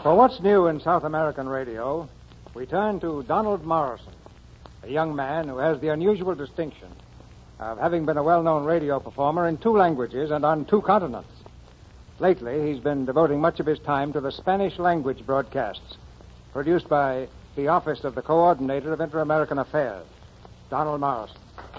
For what's new in South American radio, we turn to Donald Morrison, a young man who has the unusual distinction of having been a well-known radio performer in 2 languages and on 2 continents. Lately, he's been devoting much of his time to the Spanish language broadcasts, produced by the Office of the Coordinator of Inter-American Affairs, Donald Morrison.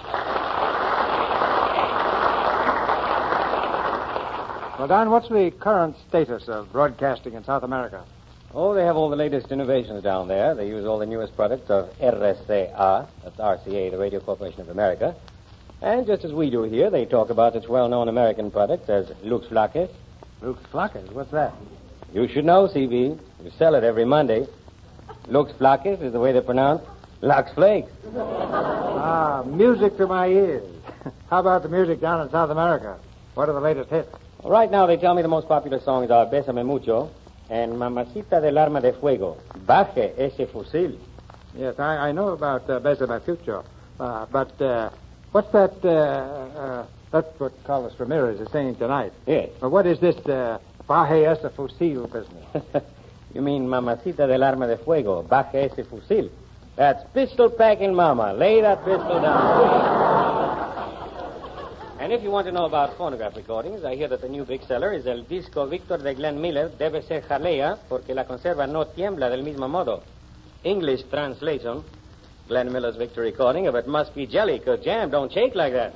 Well, Don, what's the current status of broadcasting in South America? Oh, they have all the latest innovations down there. They use all the newest products of RCA, that's RCA, the Radio Corporation of America. And just as we do here, they talk about such well-known American products as Lux Flakes. Lux Flakes? What's that? You should know, CB. You sell it every Monday. Lux Flakes is the way they pronounce Lux Flakes. Ah, music to my ears. How about the music down in South America? What are the latest hits? Well, right now, they tell me the most popular songs are Bésame Mucho and Mamacita del Arma de Fuego. Baje ese fusil. Yes, I know about Bésame Mucho. But what's that? That's what Carlos Ramirez is singing tonight. Yes. What is this Baje ese fusil business? You mean Mamacita del Arma de Fuego. Baje ese fusil. That's pistol packing mama. Lay that pistol down. And if you want to know about phonograph recordings, I hear that the new big seller is el disco Victor de Glenn Miller. Debe ser jalea porque la conserva no tiembla del mismo modo. English translation. Glenn Miller's Victor recording of It Must Be Jelly, because jam don't shake like that.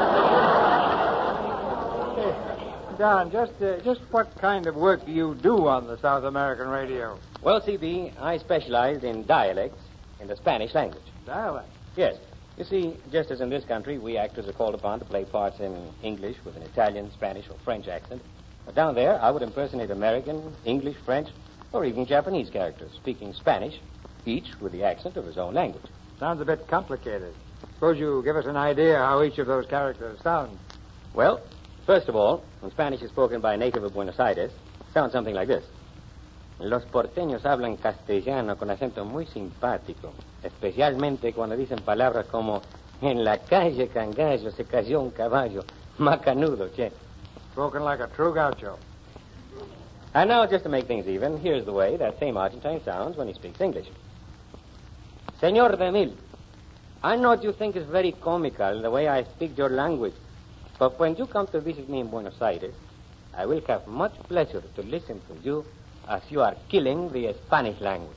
Don, just what kind of work do you do on the South American radio? Well, CB, I specialize in dialects in the Spanish language. Dialect? Yes. You see, just as in this country, we actors are called upon to play parts in English with an Italian, Spanish, or French accent. But down there, I would impersonate American, English, French, or even Japanese characters, speaking Spanish, each with the accent of his own language. Sounds a bit complicated. Suppose you give us an idea how each of those characters sound. Well, first of all, when Spanish is spoken by a native of Buenos Aires, it sounds something like this. Los porteños hablan castellano con acento muy simpático, especialmente cuando dicen palabras como en la calle Cangallo se cayó un caballo, macanudo, che. Spoken like a true gaucho. And now, just to make things even, here's the way that same Argentine sounds when he speaks English. Señor de Mil, I know you think it's very comical the way I speak your language, but when you come to visit me in Buenos Aires, I will have much pleasure to listen to you as you are killing the Spanish language.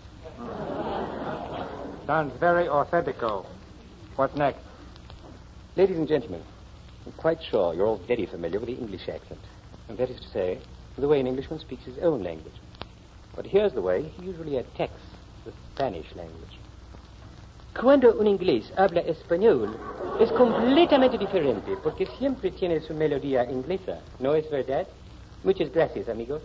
Sounds very authentico. What next? Ladies and gentlemen, I'm quite sure you're all very familiar with the English accent. And that is to say, the way an Englishman speaks his own language. But here's the way he usually attacks the Spanish language. Cuando un inglés habla español, es completamente diferente, porque siempre tiene su melodía inglesa. ¿No es verdad? Muchas gracias, amigos.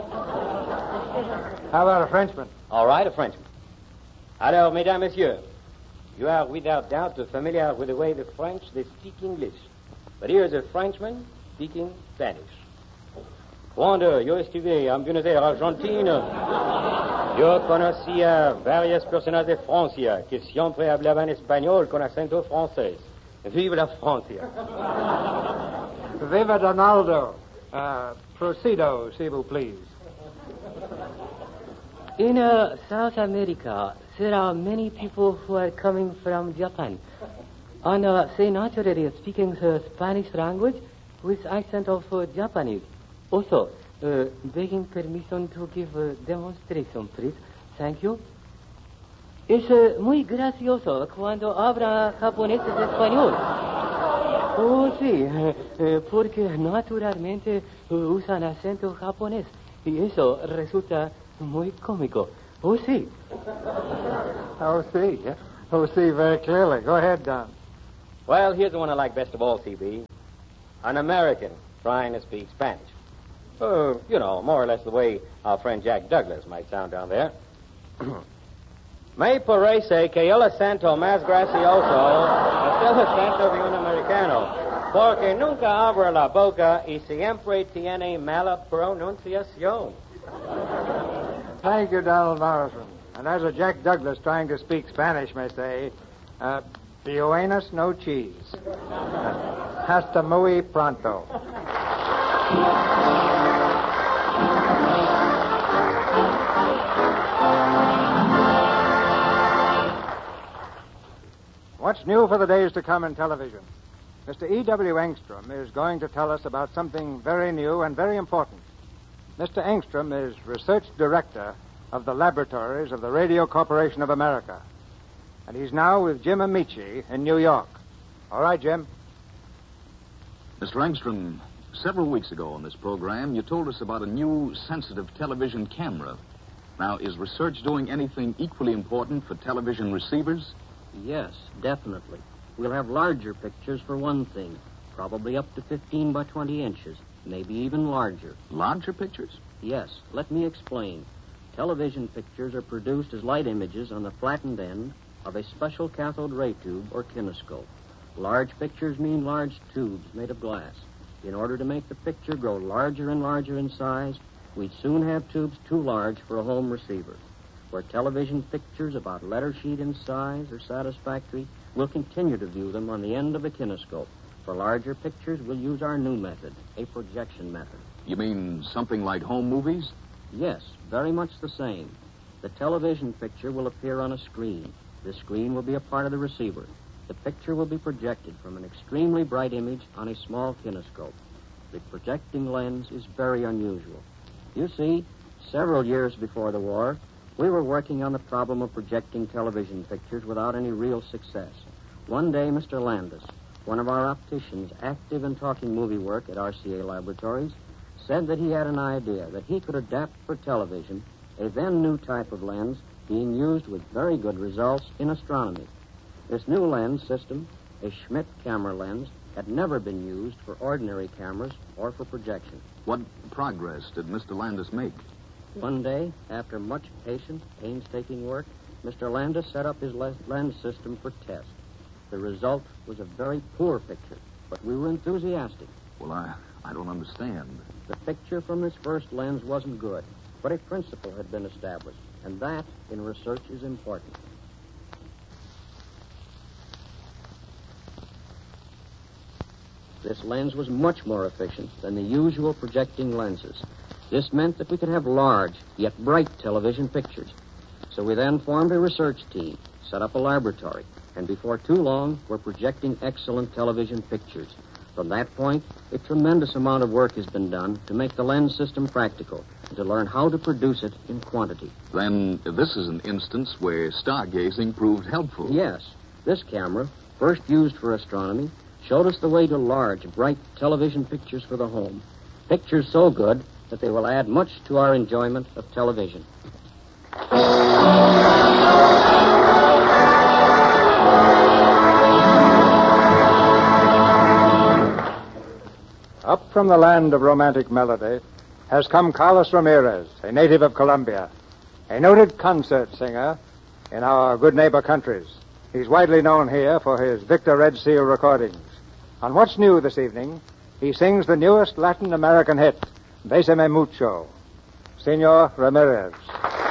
How about a Frenchman? All right, a Frenchman. Alors, mesdames, messieurs, you are without doubt familiar with the way the French, they speak English. But here's a Frenchman speaking Spanish. Cuando yo estuve en Buenos Aires, Argentina, yo conocí a varias personas de Francia que siempre hablaban español con acento francés. Vive la Francia. Viva Donaldo. Procedo, si vous please. In South America, there are many people who are coming from Japan. And they naturally speaking the Spanish language with accent of Japanese. Also, begging permission to give a demonstration, please. Thank you. Es muy gracioso cuando habla japonés y español. Oh, sí, porque naturalmente usan acento japonés y eso resulta muy cómico. Oh, sí. Oh, see. Oh, see, very clearly. Go ahead, Don. Well, here's the one I like best of all, CB. An American trying to speak Spanish. You know, more or less the way our friend Jack Douglas might sound down there. Me parece que el acento más gracioso es el acento de un americano, porque nunca abre la boca y siempre tiene mala pronunciación. Thank you, Donald Morrison. And as a Jack Douglas trying to speak Spanish may say, buenas no cheese. Hasta muy pronto. What's new for the days to come in television? Mr. E.W. Engstrom is going to tell us about something very new and very important. Mr. Engstrom is research director of the laboratories of the Radio Corporation of America. And he's now with Jim Amici in New York. All right, Jim. Mr. Engstrom, several weeks ago on this program, you told us about a new sensitive television camera. Now, is research doing anything equally important for television receivers? Yes, definitely. We'll have larger pictures for one thing, probably up to 15 by 20 inches, maybe even larger. Larger pictures? Yes, let me explain. Television pictures are produced as light images on the flattened end of a special cathode ray tube or kinescope. Large pictures mean large tubes made of glass. In order to make the picture grow larger and larger in size, we'd soon have tubes too large for a home receiver. Where television pictures about letter sheet in size are satisfactory, we'll continue to view them on the end of a kinescope. For larger pictures, we'll use our new method, a projection method. You mean something like home movies? Yes, very much the same. The television picture will appear on a screen. The screen will be a part of the receiver. The picture will be projected from an extremely bright image on a small kinescope. The projecting lens is very unusual. You see, several years before the war, we were working on the problem of projecting television pictures without any real success. One day, Mr. Landis, one of our opticians active in talking movie work at RCA Laboratories, said that he had an idea that he could adapt for television a then new type of lens being used with very good results in astronomy. This new lens system, a Schmidt camera lens, had never been used for ordinary cameras or for projection. What progress did Mr. Landis make? One day, after much patient, painstaking work, Mr. Landis set up his lens system for test. The result was a very poor picture, but we were enthusiastic. Well, I don't understand. The picture from this first lens wasn't good, but a principle had been established, and that, in research, is important. This lens was much more efficient than the usual projecting lenses. This meant that we could have large, yet bright television pictures. So we then formed a research team, set up a laboratory, and before too long, were projecting excellent television pictures. From that point, a tremendous amount of work has been done to make the lens system practical and to learn how to produce it in quantity. Then this is an instance where stargazing proved helpful. Yes. This camera, first used for astronomy, showed us the way to large, bright television pictures for the home. Pictures so good that they will add much to our enjoyment of television. Up from the land of romantic melody has come Carlos Ramirez, a native of Colombia, a noted concert singer in our good neighbor countries. He's widely known here for his Victor Red Seal recordings. On What's New this evening, he sings the newest Latin American hit, Bésame Mucho. Senor Ramirez.